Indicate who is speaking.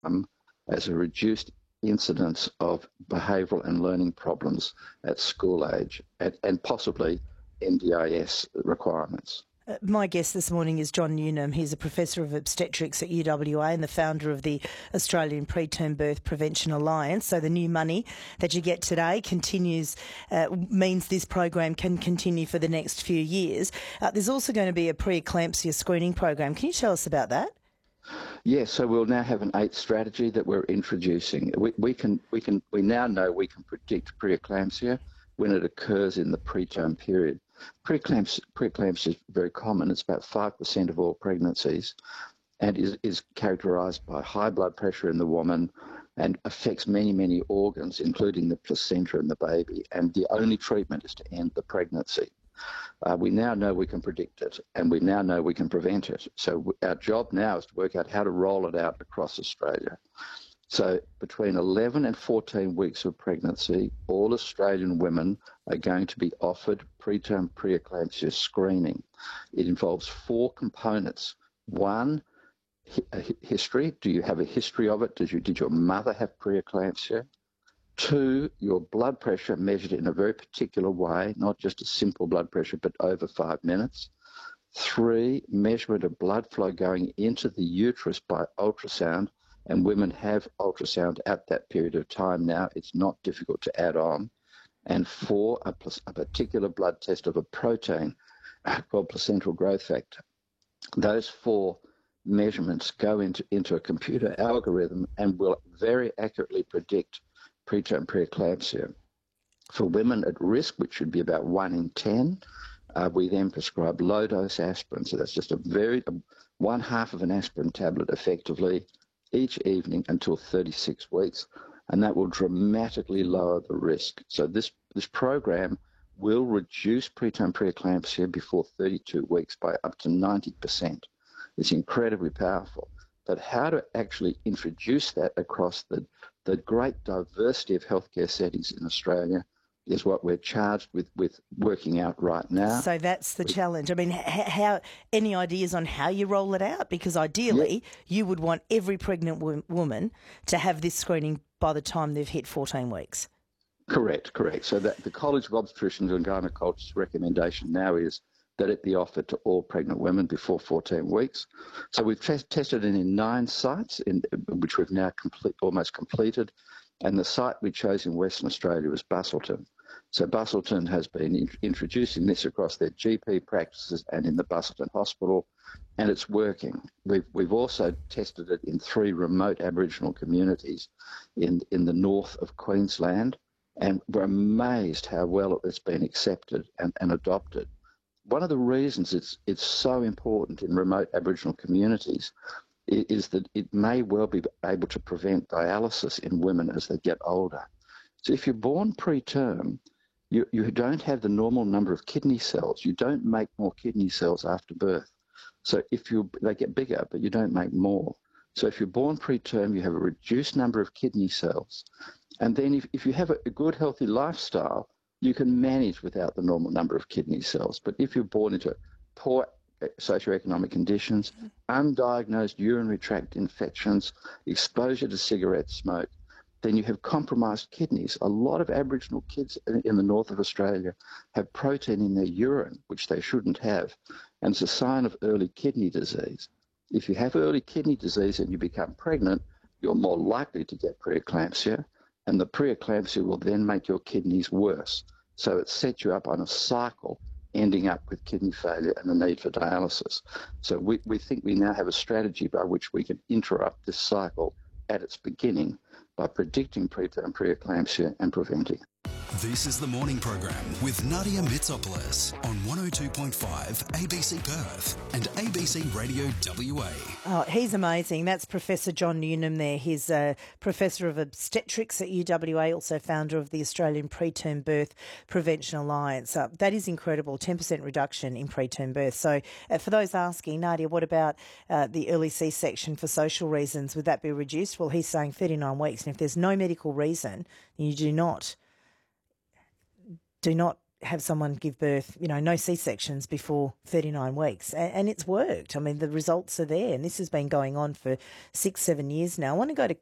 Speaker 1: as a reduced incidence of behavioural and learning problems at school age and possibly NDIS requirements.
Speaker 2: My guest this morning is John Newnham. He's a professor of obstetrics at UWA and the founder of the Australian Preterm Birth Prevention Alliance. So the new money that you get today means this program can continue for the next few years. There's also going to be a pre-eclampsia screening program. Can you tell us about that?
Speaker 1: Yes, so we'll now have an 8th strategy that we're introducing. We now know we can predict preeclampsia when it occurs in the preterm period. Preeclampsia is very common. It's about 5% of all pregnancies and is characterised by high blood pressure in the woman and affects many, many organs, including the placenta and the baby. And the only treatment is to end the pregnancy. We now know we can predict it, and we now know we can prevent it. So our job now is to work out how to roll it out across Australia. So between 11 and 14 weeks of pregnancy, all Australian women are going to be offered preterm preeclampsia screening. It involves 4 components. 1, history. Do you have a history of it? Did your mother have preeclampsia? 2, your blood pressure measured in a very particular way, not just a simple blood pressure, but over 5 minutes. 3, measurement of blood flow going into the uterus by ultrasound, and women have ultrasound at that period of time now. It's not difficult to add on. And 4, a particular blood test of a protein called placental growth factor. Those 4 measurements go into a computer algorithm and will very accurately predict preterm preeclampsia. For women at risk, which should be about 1 in 10, we then prescribe low-dose aspirin. So that's just one half of an aspirin tablet effectively each evening until 36 weeks, and that will dramatically lower the risk. So this program will reduce preterm preeclampsia before 32 weeks by up to 90%. It's incredibly powerful. But how to actually introduce that across the great diversity of healthcare settings in Australia is what we're charged with working out right now.
Speaker 2: So that's the challenge. I mean, any ideas on how you roll it out? Because ideally, you would want every pregnant woman to have this screening by the time they've hit 14 weeks.
Speaker 1: Correct. So that the College of Obstetricians and Gynecologists' recommendation now is that it be offered to all pregnant women before 14 weeks. So we've tested it in 9 sites, which we've now almost completed. And the site we chose in Western Australia was Busselton. So Busselton has been introducing this across their GP practices and in the Busselton Hospital, and it's working. We've also tested it in 3 remote Aboriginal communities in the north of Queensland, and we're amazed how well it's been accepted and adopted. One of the reasons it's so important in remote Aboriginal communities is that it may well be able to prevent dialysis in women as they get older. So if you're born preterm, you don't have the normal number of kidney cells. You don't make more kidney cells after birth. So they get bigger, but you don't make more. So if you're born preterm, you have a reduced number of kidney cells. And then if you have a good, healthy lifestyle, you can manage without the normal number of kidney cells. But if you're born into poor socioeconomic conditions, undiagnosed urinary tract infections, exposure to cigarette smoke, then you have compromised kidneys. A lot of Aboriginal kids in the north of Australia have protein in their urine, which they shouldn't have, and it's a sign of early kidney disease. If you have early kidney disease and you become pregnant, you're more likely to get preeclampsia, and the preeclampsia will then make your kidneys worse. So it sets you up on a cycle ending up with kidney failure and the need for dialysis. So we think we now have a strategy by which we can interrupt this cycle at its beginning by predicting preterm preeclampsia and preventing it.
Speaker 3: This is the morning program with Nadia Mitsopoulos on 102.5 ABC Perth and ABC Radio WA.
Speaker 2: Oh, he's amazing. That's Professor John Newnham there. He's a Professor of Obstetrics at UWA, also founder of the Australian Preterm Birth Prevention Alliance. That is incredible, 10% reduction in preterm birth. So for those asking, Nadia, what about the early C-section for social reasons? Would that be reduced? Well, he's saying 39 weeks. And if there's no medical reason, then you do not have someone give birth, no C-sections before 39 weeks. And it's worked. I mean, the results are there. And this has been going on for 6-7 years now. I want to go to